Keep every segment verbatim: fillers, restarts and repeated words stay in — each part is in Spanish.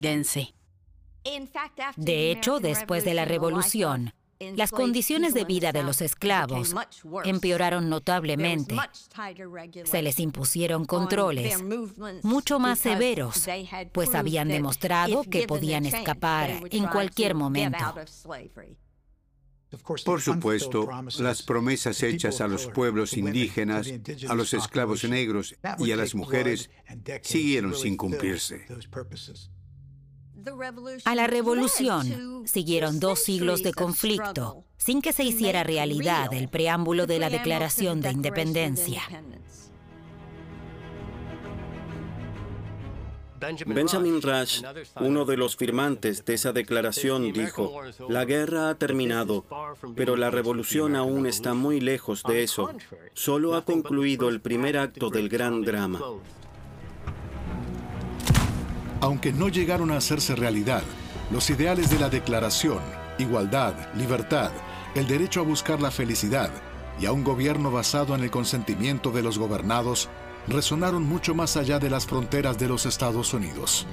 De hecho, después de la revolución, las condiciones de vida de los esclavos empeoraron notablemente. Se les impusieron controles mucho más severos, pues habían demostrado que podían escapar en cualquier momento. Por supuesto, las promesas hechas a los pueblos indígenas, a los esclavos negros y a las mujeres siguieron sin cumplirse. A la revolución siguieron dos siglos de conflicto, sin que se hiciera realidad el preámbulo de la Declaración de Independencia. Benjamin Rush, uno de los firmantes de esa declaración, dijo: "La guerra ha terminado, pero la revolución aún está muy lejos de eso. Solo ha concluido el primer acto del gran drama". Aunque no llegaron a hacerse realidad, los ideales de la Declaración, igualdad, libertad, el derecho a buscar la felicidad y a un gobierno basado en el consentimiento de los gobernados, resonaron mucho más allá de las fronteras de los Estados Unidos.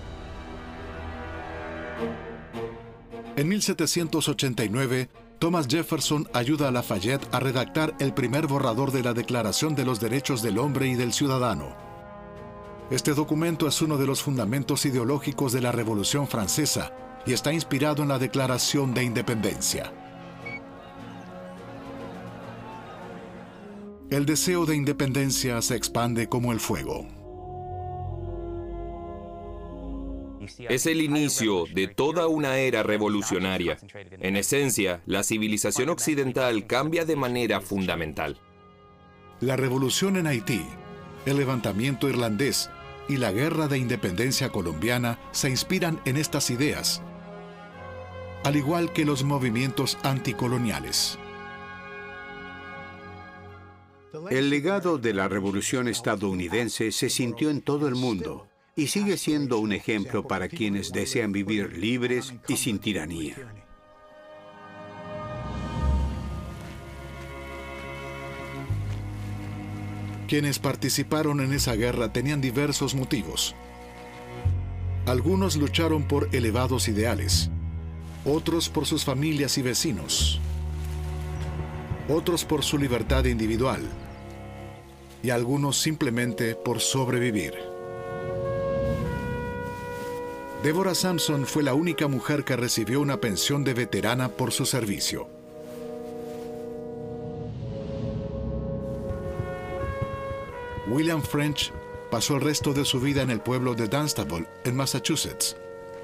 En mil setecientos ochenta y nueve, Thomas Jefferson ayuda a Lafayette a redactar el primer borrador de la Declaración de los Derechos del Hombre y del Ciudadano. Este documento es uno de los fundamentos ideológicos de la Revolución Francesa y está inspirado en la Declaración de Independencia. El deseo de independencia se expande como el fuego. Es el inicio de toda una era revolucionaria. En esencia, la civilización occidental cambia de manera fundamental. La revolución en Haití, el levantamiento irlandés y la guerra de independencia colombiana se inspiran en estas ideas, al igual que los movimientos anticoloniales. El legado de la Revolución estadounidense se sintió en todo el mundo y sigue siendo un ejemplo para quienes desean vivir libres y sin tiranía. Quienes participaron en esa guerra tenían diversos motivos. Algunos lucharon por elevados ideales, otros por sus familias y vecinos, otros por su libertad individual y algunos simplemente por sobrevivir. Deborah Sampson fue la única mujer que recibió una pensión de veterana por su servicio. William French pasó el resto de su vida en el pueblo de Dunstable, en Massachusetts.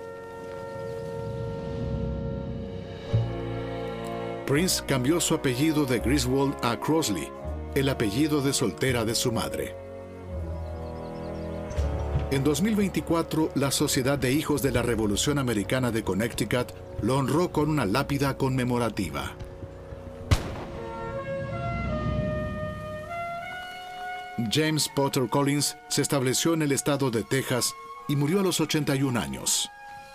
Prince cambió su apellido de Griswold a Crossley, el apellido de soltera de su madre. En dos mil veinticuatro, la Sociedad de Hijos de la Revolución Americana de Connecticut lo honró con una lápida conmemorativa. James Potter Collins se estableció en el estado de Texas y murió a los ochenta y un años.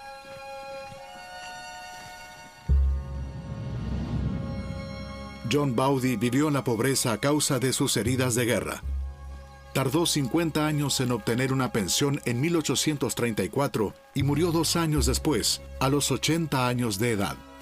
John Bowdy vivió en la pobreza a causa de sus heridas de guerra. Tardó cincuenta años en obtener una pensión en mil ochocientos treinta y cuatro y murió dos años después, a los ochenta años de edad.